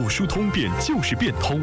书通变就是变通。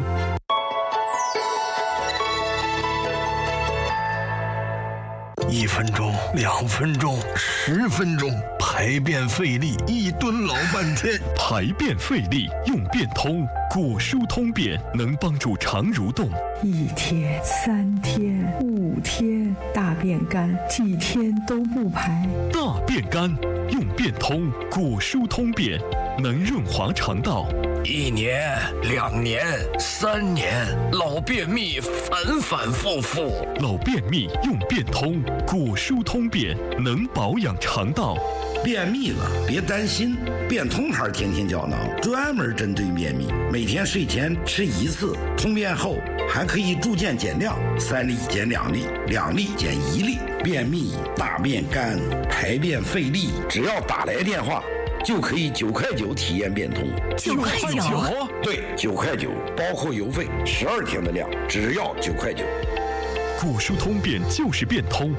1分钟、2分钟、10分钟，排便费力，一蹲老半天。 排便费力用变通，果蔬通便能帮助肠蠕动。 1天、3天、5天，大便干，几天都不排。 大便干用变通，果蔬通便能润滑肠道。 1年、2年、3年，老便秘反反复复。 老便秘用变通，果蔬通便能保养肠道。 便秘了别担心，变通牌天天胶囊专门针对便秘，每天睡前吃1次，通便后还可以逐渐减量，3粒减2粒，2粒减1粒。便秘、大便干、排便费力，只要打来电话就可以9块9体验变通。 9块9？ 对，9块9，包括邮费，12天的量，只要9块9。 果蔬通便就是变通。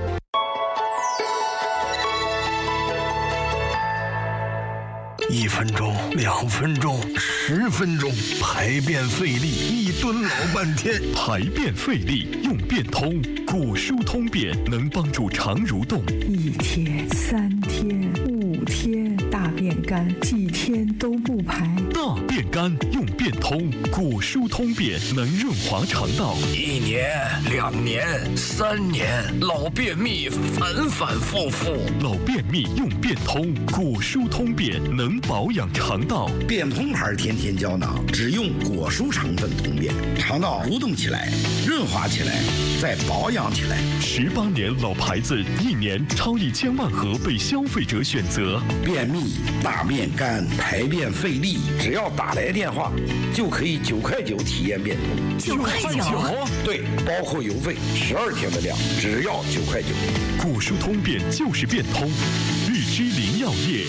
1分钟、2分钟、10分钟，排便费力，一蹲老半天。 排便费力用变通，果蔬通便能帮助肠蠕动。 1天、3天、5天，大便干，几天都不排。 大便干用变通，果蔬通便能润滑肠道。 1年、2年、3年，老便秘反反复复。 老便秘用变通，果蔬通便能保养肠道。 变通牌天天胶囊只用果蔬成分通便，肠道蠕动起来，润滑起来，再保养起来。 18年老牌子，1年超1000万盒被消费者选择。 便秘、大便干、排便费力，只要打来电话就可以9块9体验变通。 9块9？ 对，包括邮费，12天的量，只要9块9。 果蔬通便就是变通，日之林药业。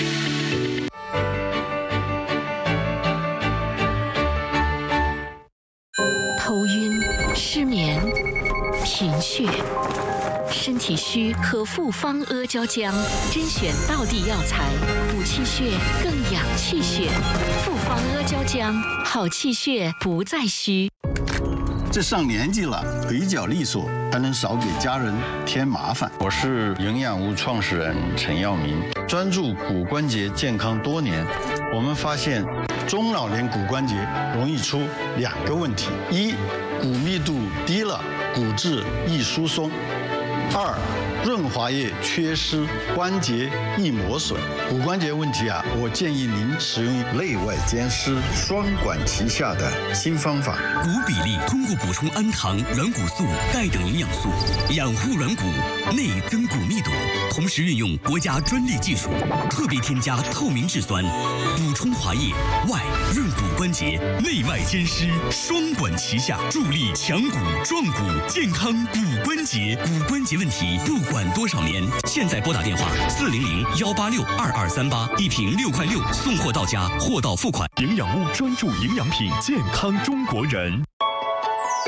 头晕、失眠、贫血，身体虚喝复方阿胶浆，甄选道地药材，补气血更养气血。复方阿胶浆，好气血不再虚。 这上年纪了，腿脚利索，才能少给家人添麻烦。我是营养屋创始人陈耀明，专注骨关节健康多年。我们发现，中老年骨关节容易出2个问题：一，骨密度低了，骨质易疏松；二，润滑液缺失，关节易磨损。骨关节问题我建议您使用内外兼施、双管齐下的新方法。 骨比例通过补充氨糖、软骨素、钙等营养素，养护软骨，内增骨密度，同时运用国家专利技术，特别添加透明质酸，补充滑液，外润骨关节，内外兼施，双管齐下，助力强骨壮骨，健康骨关节。骨关节问题不管多少年，现在拨打电话400-186-2238，一瓶6块6，送货到家，货到付款。 营养屋专注营养品，健康中国人。